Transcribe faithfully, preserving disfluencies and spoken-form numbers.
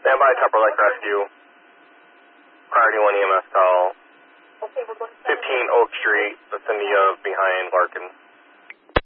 Stand by, Tupper Lake Rescue. Priority one E M S call. fifteen Oak Street, vicinity of behind Larkin.